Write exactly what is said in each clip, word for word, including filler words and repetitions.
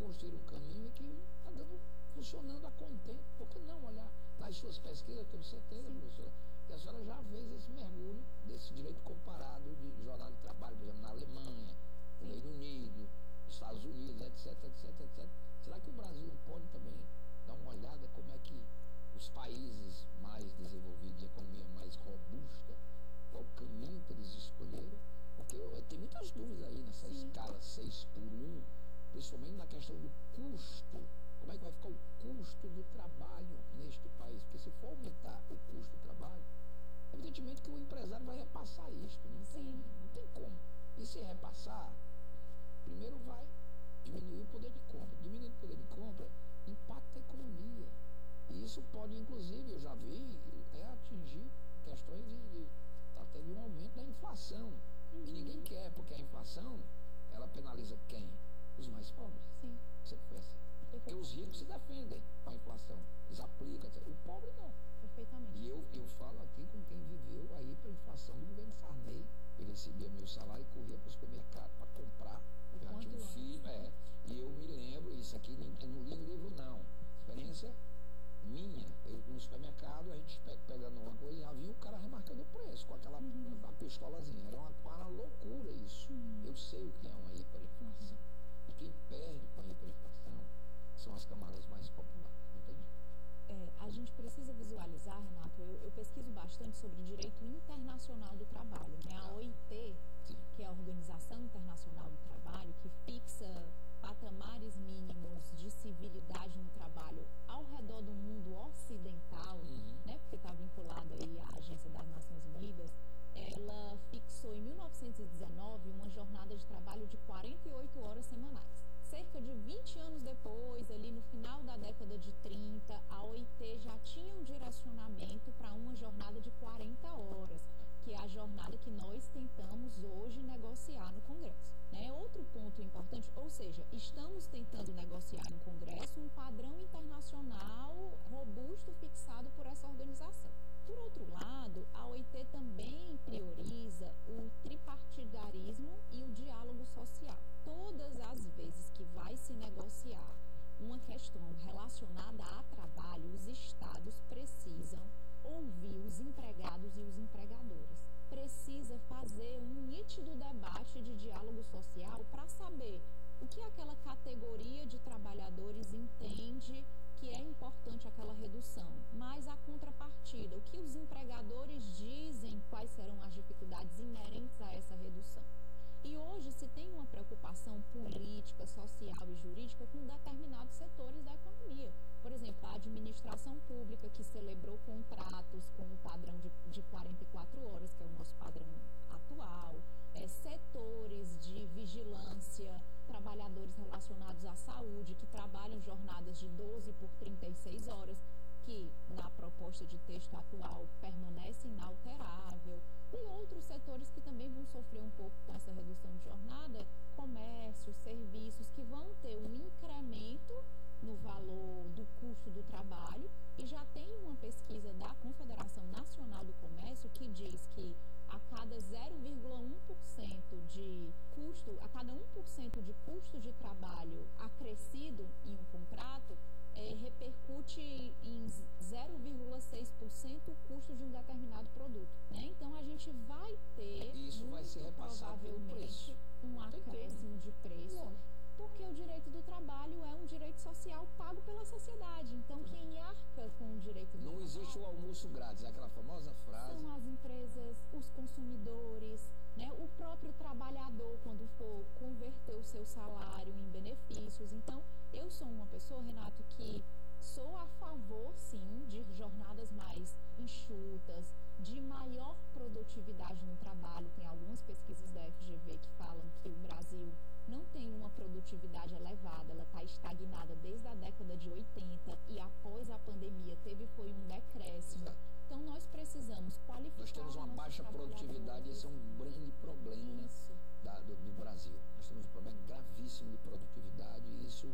construir um caminho e que está dando, funcionando a contento. Por que não olhar nas suas pesquisas? Eu tenho certeza, Sim. professora, que a senhora já fez esse mergulho desse direito comparado de jornada de trabalho, por exemplo, na Alemanha, no Reino Unido, nos Estados Unidos, etc, etc, etcétera. Será que o Brasil pode também dar uma olhada como é que os países mais desenvolvidos, de economia mais robusta, qual o caminho que eles escolheram? Porque eu, eu tenho muitas dúvidas aí nessa Sim. escala seis por um, principalmente na questão do custo. Como é que vai ficar o custo do trabalho neste país? Porque se for aumentar o custo do trabalho, evidentemente que o empresário vai repassar isso. Não tem, não tem como. E se repassar, primeiro vai diminuir o poder de compra. Diminuindo o poder de compra, impacta a economia. E isso pode, inclusive, eu já vi, até atingir questões de, de até de um aumento da inflação. Uhum. Que ninguém quer, porque a inflação, ela penaliza quem? Os mais pobres. Sim. Sempre foi assim. Porque os ricos se defendem com a inflação. Eles aplicam, etcétera. O pobre não. Perfeitamente. E eu, eu falo aqui com quem viveu a hiperinflação do governo Sarney. Eu recebia meu salário e corria para o supermercado para comprar. Eu já tinha um filho, é. E eu me lembro, isso aqui eu não li no livro não. Experiência minha. Eu, no supermercado, a gente pegando uma coisa, já vinha o cara remarcando o preço com aquela uhum. a pistolazinha. Era uma, uma loucura isso. Uhum. Eu sei o que é uma hiperinflação. E quem perde com a hiperinflação são as camadas mais populares. Não tem jeito. É, a gente precisa visualizar, Renato, eu, eu pesquiso bastante sobre direito internacional do trabalho, né? A O I T, Sim. que é a Organização Internacional do Trabalho, que fixa patamares mínimos de civilidade no trabalho ao redor do mundo ocidental, uhum. né? Porque está vinculado aí à Agência das Nações Unidas, ela fixou em mil novecentos e dezenove uma jornada de trabalho de quarenta e oito horas semanais. Cerca de vinte anos depois, ali no final da década de trinta, a O I T já tinha um direcionamento para uma jornada de quarenta horas, que é a jornada que nós tentamos hoje negociar no Congresso. Né? Outro ponto importante, ou seja, estamos tentando negociar no Congresso um padrão internacional robusto fixado por essa organização. Por outro lado, a O I T também prioriza o tripartidarismo e o diálogo social. Todas as vezes que vai se negociar uma questão relacionada a trabalho, os estados precisam ouvir os empregados e os empregadores. Precisa fazer um nítido debate de diálogo social para saber o que aquela categoria de trabalhadores entende que é importante aquela redução, mas a contrapartida, o que os empregadores dizem, quais serão as dificuldades inerentes a essa redução. E hoje se tem uma preocupação política, social e jurídica com determinados setores da economia. Por exemplo, a administração pública, que celebrou contratos com o padrão de, de quarenta e quatro horas, que é o nosso padrão atual, é, setores de vigilância, trabalhadores relacionados à saúde, que trabalham jornadas de doze por trinta e seis horas, que na proposta de texto atual permanece inalterável, e outros setores que também vão sofrer um pouco com essa redução de jornada, comércio, serviços, que vão ter um incremento no valor do custo do trabalho, e já tem uma pesquisa da Confederação Nacional do Comércio que diz que a cada zero vírgula um por cento de custo, a cada um por cento de custo de trabalho acrescido em um contrato, é, repercute em zero vírgula seis por cento o custo de um determinado produto. Né? Então, a gente vai ter, isso vai ser repassado pelo preço. Um acréscimo de preço, Bom. porque o direito do trabalho é um direito social pago pela sociedade. Então, quem arca com o direito do Não trabalho... existe o almoço grátis, é aquela famosa frase. São as empresas, os consumidores, né? O próprio trabalhador, quando for converter o seu salário em benefícios. Então, eu sou uma pessoa, Renato, que sou a favor, sim, de jornadas mais enxutas, de maior produtividade no trabalho. Tem algumas pesquisas da F G V que falam que o Brasil não tem uma produtividade elevada, ela está estagnada desde a década de oitenta e após a pandemia teve foi um decréscimo. Exato. Então nós precisamos qualificar. Nós temos uma baixa produtividade, esse é um grande problema da, do, do Brasil. Nós temos um problema gravíssimo de produtividade e isso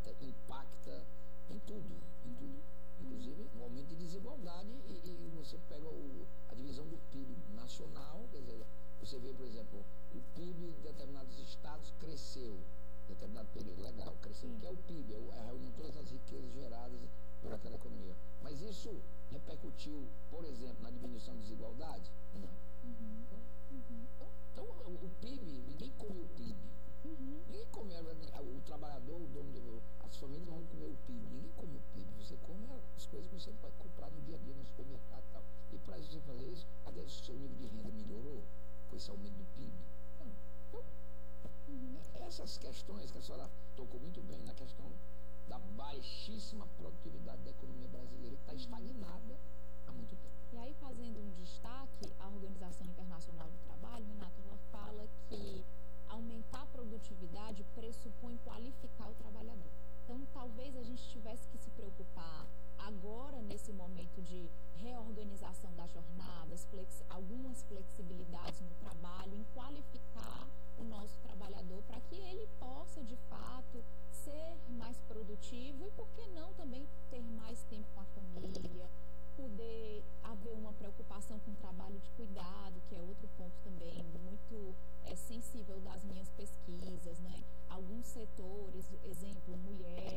impacta em tudo, em tudo. Inclusive no aumento de desigualdade e, e você pega o, a divisão do P I B nacional, quer dizer, você vê, por exemplo, o P I B de determinados estados cresceu, determinado período, legal, cresceu, que é o P I B, é a reunião de todas as riquezas geradas por aquela economia. Mas isso repercutiu, por exemplo, na diminuição da desigualdade? Não. Uhum. Uhum. Então, o, o P I B, ninguém come o P I B. Uhum. Ninguém come, o trabalhador, o dono do, as famílias não vão comer o P I B. Ninguém come o P I B. Você come as coisas que você pode comprar no dia a dia, no supermercado e tal. E para você fazer isso, cadê o seu nível de renda melhorou com esse aumento do P I B? Não. Então, uhum. essas questões que a senhora tocou muito bem na questão da baixíssima produtividade da economia brasileira, que está estagnada há muito tempo. E aí, fazendo um destaque, a Organização Internacional do Trabalho, Renata, ela fala que aumentar a produtividade pressupõe qualificar o trabalhador. Então, talvez a gente tivesse que se preocupar agora, nesse momento de reorganização das jornadas, flex, algumas flexibilidades no trabalho, em qualificar o nosso trabalhador para que ele possa, de fato, ser mais produtivo e, por que não, também ter mais tempo com a família, poder haver uma preocupação com o trabalho de cuidado, que é outro ponto também muito é, sensível das minhas pesquisas, né? Alguns setores, exemplo, mulheres,